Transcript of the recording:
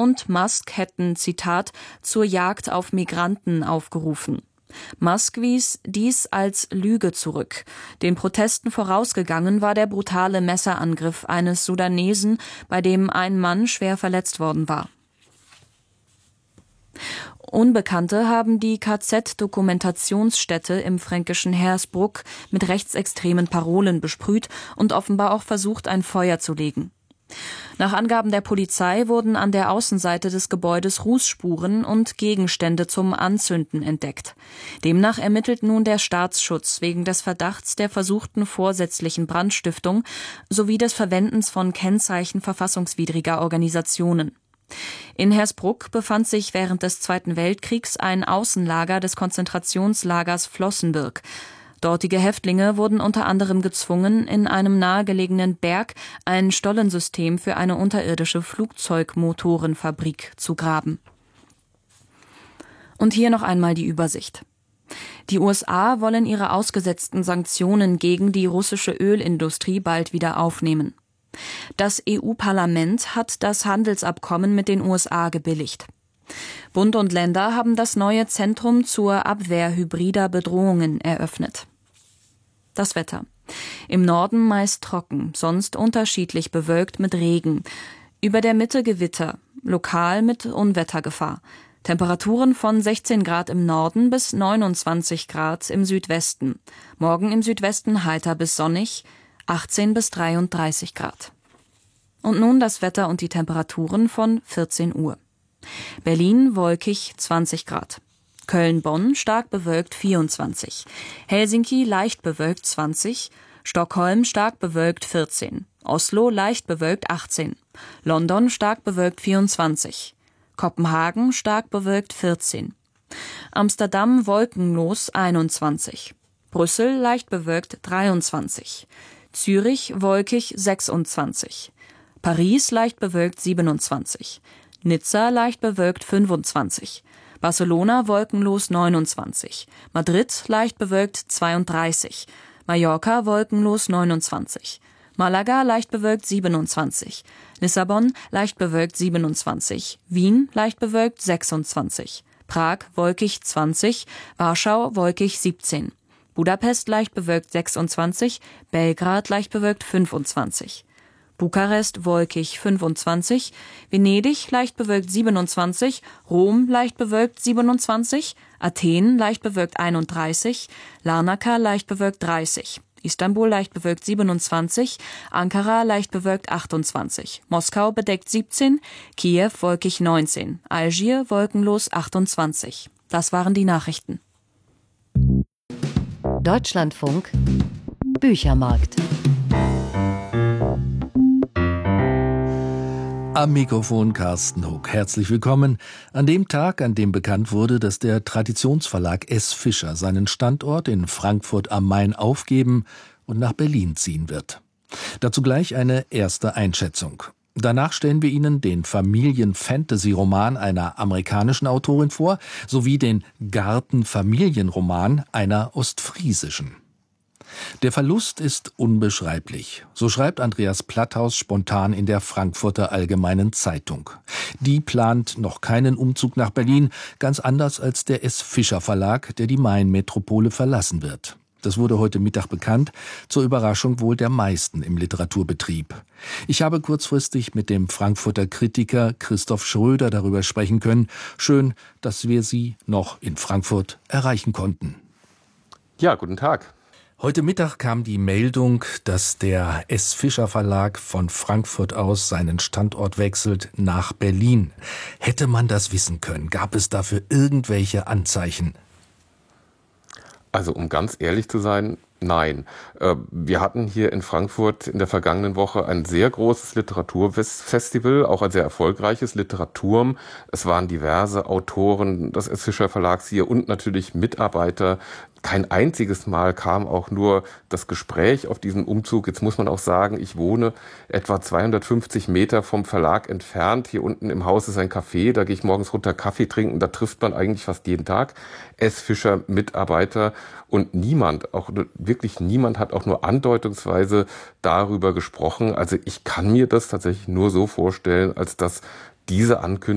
und Musk hätten, Zitat, zur Jagd auf Migranten aufgerufen. Musk wies dies als Lüge zurück. Den Protesten vorausgegangen war der brutale Messerangriff eines Sudanesen, bei dem ein Mann schwer verletzt worden war. Unbekannte haben die KZ-Dokumentationsstätte im fränkischen Hersbruck mit rechtsextremen Parolen besprüht und offenbar auch versucht, ein Feuer zu legen. Nach Angaben der Polizei wurden an der Außenseite des Gebäudes Rußspuren und Gegenstände zum Anzünden entdeckt. Demnach ermittelt nun der Staatsschutz wegen des Verdachts der versuchten vorsätzlichen Brandstiftung sowie des Verwendens von Kennzeichen verfassungswidriger Organisationen. In Hersbruck befand sich während des Zweiten Weltkriegs ein Außenlager des Konzentrationslagers Flossenbürg. Dortige Häftlinge wurden unter anderem gezwungen, in einem nahegelegenen Berg ein Stollensystem für eine unterirdische Flugzeugmotorenfabrik zu graben. Und hier noch einmal die Übersicht. Die USA wollen ihre ausgesetzten Sanktionen gegen die russische Ölindustrie bald wieder aufnehmen. Das EU-Parlament hat das Handelsabkommen mit den USA gebilligt. Bund und Länder haben das neue Zentrum zur Abwehr hybrider Bedrohungen eröffnet. Das Wetter. Im Norden meist trocken, sonst unterschiedlich bewölkt mit Regen. Über der Mitte Gewitter, lokal mit Unwettergefahr. Temperaturen von 16 Grad im Norden bis 29 Grad im Südwesten. Morgen im Südwesten heiter bis sonnig, 18 bis 33 Grad. Und nun das Wetter und die Temperaturen von 14 Uhr. Berlin wolkig 20 Grad. Köln-Bonn stark bewölkt 24. Helsinki leicht bewölkt 20. Stockholm stark bewölkt 14. Oslo leicht bewölkt 18. London stark bewölkt 24. Kopenhagen stark bewölkt 14. Amsterdam wolkenlos 21. Brüssel leicht bewölkt 23. Zürich wolkig 26. Paris leicht bewölkt 27. Nizza leicht bewölkt 25. Barcelona wolkenlos 29. Madrid leicht bewölkt 32. Mallorca wolkenlos 29. Malaga leicht bewölkt 27. Lissabon leicht bewölkt 27. Wien leicht bewölkt 26. Prag wolkig 20. Warschau wolkig 17. Budapest leicht bewölkt 26. Belgrad leicht bewölkt 25. Bukarest wolkig 25, Venedig leicht bewölkt 27, Rom leicht bewölkt 27, Athen leicht bewölkt 31, Larnaca leicht bewölkt 30, Istanbul leicht bewölkt 27, Ankara leicht bewölkt 28, Moskau bedeckt 17, Kiew wolkig 19, Algier wolkenlos 28. Das waren die Nachrichten. Deutschlandfunk Büchermarkt. Am Mikrofon Carsten Huck. Herzlich willkommen an dem Tag, an dem bekannt wurde, dass der Traditionsverlag S. Fischer seinen Standort in Frankfurt am Main aufgeben und nach Berlin ziehen wird. Dazu gleich eine erste Einschätzung. Danach stellen wir Ihnen den Familien-Fantasy-Roman einer amerikanischen Autorin vor, sowie den Garten-Familienroman einer ostfriesischen. Der Verlust ist unbeschreiblich, so schreibt Andreas Platthaus spontan in der Frankfurter Allgemeinen Zeitung. Die plant noch keinen Umzug nach Berlin, ganz anders als der S. Fischer Verlag, der die Main-Metropole verlassen wird. Das wurde heute Mittag bekannt, zur Überraschung wohl der meisten im Literaturbetrieb. Ich habe kurzfristig mit dem Frankfurter Kritiker Christoph Schröder darüber sprechen können. Schön, dass wir Sie noch in Frankfurt erreichen konnten. Ja, guten Tag. Heute Mittag kam die Meldung, dass der S. Fischer Verlag von Frankfurt aus seinen Standort wechselt nach Berlin. Hätte man das wissen können? Gab es dafür irgendwelche Anzeichen? Also um ganz ehrlich zu sein, nein. Wir hatten hier in Frankfurt in der vergangenen Woche ein sehr großes Literaturfestival, auch ein sehr erfolgreiches Literaturm. Es waren diverse Autoren des S. Fischer Verlags hier und natürlich Mitarbeiter. Kein einziges Mal kam auch nur das Gespräch auf diesen Umzug. Jetzt muss man auch sagen, ich wohne etwa 250 Meter vom Verlag entfernt. Hier unten im Haus ist ein Café, da gehe ich morgens runter Kaffee trinken. Da trifft man eigentlich fast jeden Tag S. Fischer Mitarbeiter. Und niemand, auch wirklich niemand hat auch nur andeutungsweise darüber gesprochen. Also ich kann mir das tatsächlich nur so vorstellen, als dass diese Ankündigung